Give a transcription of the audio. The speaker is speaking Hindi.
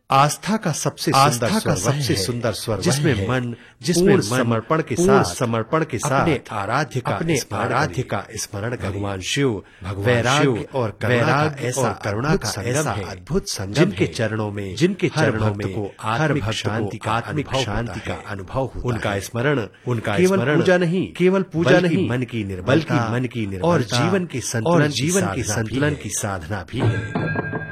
आस्था का सबसे सुंदर स्वर जिसमें मन समर्पण के साथ आराध्य का स्मरण भगवान शिव वैराग्य और करुणा का ऐसा अद्भुत संगम जिनके चरणों में को आत्मिक शांति का अनुभव होता है। उनका स्मरण केवल पूजा नहीं मन की निर्मलता और जीवन के संतुलन की साधना भी है।